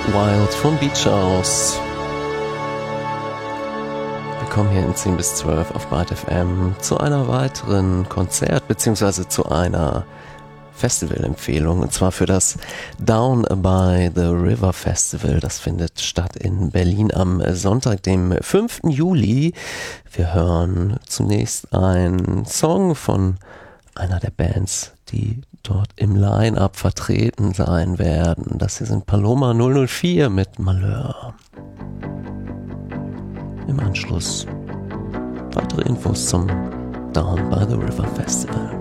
Wild vom Beach House. Wir kommen hier in 10 bis 12 auf Byte FM zu einer weiteren Konzert- bzw. zu einer Festivalempfehlung, und zwar für das Down by the River Festival. Das findet statt in Berlin am Sonntag, dem 5. Juli. Wir hören zunächst einen Song von einer der Bands, die dort im Line-Up vertreten sein werden. Das hier sind Paloma 004 mit Malheur. Im Anschluss weitere Infos zum Down by the River Festival.